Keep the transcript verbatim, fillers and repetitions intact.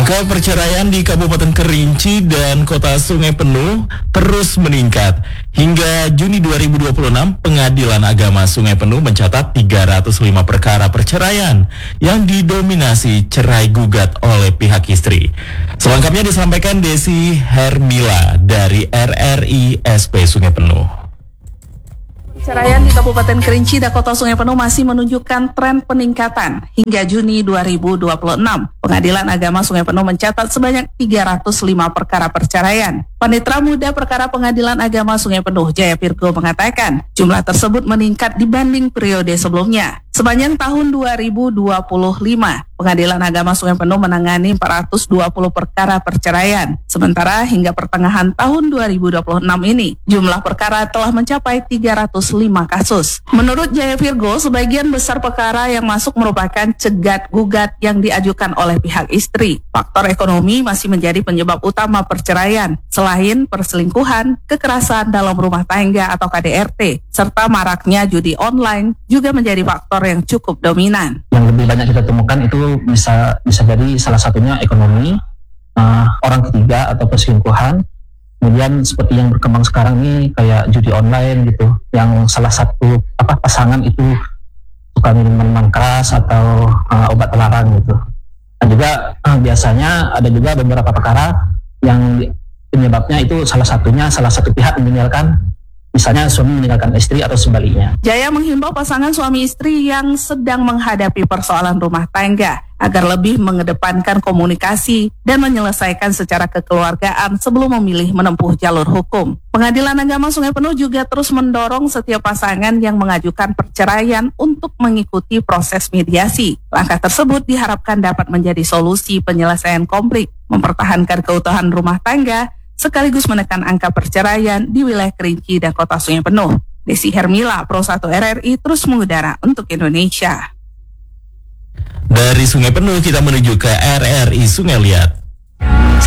Angka perceraian di Kabupaten Kerinci dan Kota Sungai Penuh terus meningkat. Hingga Juni dua ribu dua puluh enam, Pengadilan Agama Sungai Penuh mencatat tiga ratus lima perkara perceraian yang didominasi cerai gugat oleh pihak istri. Selengkapnya disampaikan Desi Hermila dari R R I S P Sungai Penuh. Perceraian di Kabupaten Kerinci dan Kota Sungai Penuh masih menunjukkan tren peningkatan. Hingga Juni dua ribu dua puluh enam, Pengadilan Agama Sungai Penuh mencatat sebanyak tiga ratus lima perkara perceraian. Panitera Muda Perkara Pengadilan Agama Sungai Penuh, Jaya Virgo, mengatakan jumlah tersebut meningkat dibanding periode sebelumnya. Sepanjang tahun dua ribu dua puluh lima, Pengadilan Agama Sungai Penuh menangani empat ratus dua puluh perkara perceraian. Sementara hingga pertengahan tahun dua ribu dua puluh enam ini, jumlah perkara telah mencapai tiga ratus lima kasus. Menurut Jaya Virgo, sebagian besar perkara yang masuk merupakan cegat-gugat yang diajukan oleh pihak istri. Faktor ekonomi masih menjadi penyebab utama perceraian, selain perselingkuhan, kekerasan dalam rumah tangga atau K D R T, serta maraknya judi online juga menjadi faktor yang cukup dominan. Yang lebih banyak kita temukan itu bisa bisa jadi salah satunya ekonomi, uh, orang ketiga atau perselingkuhan. Kemudian seperti yang berkembang sekarang ini kayak judi online gitu, yang salah satu apa pasangan itu suka minum minuman keras atau uh, obat terlarang gitu. Dan juga uh, biasanya ada juga beberapa perkara yang penyebabnya itu salah satunya salah satu pihak meninggalkan, misalnya suami meninggalkan istri atau sebaliknya. Jaya menghimbau pasangan suami istri yang sedang menghadapi persoalan rumah tangga agar lebih mengedepankan komunikasi dan menyelesaikan secara kekeluargaan sebelum memilih menempuh jalur hukum. Pengadilan Agama Sungai Penuh juga terus mendorong setiap pasangan yang mengajukan perceraian untuk mengikuti proses mediasi. Langkah tersebut diharapkan dapat menjadi solusi penyelesaian konflik, mempertahankan keutuhan rumah tangga, sekaligus menekan angka perceraian di wilayah Kerinci dan Kota Sungai Penuh. Desi Hermila, Pro satu R R I, terus mengudara untuk Indonesia. Dari Sungai Penuh kita menuju ke R R I Sungai Liat.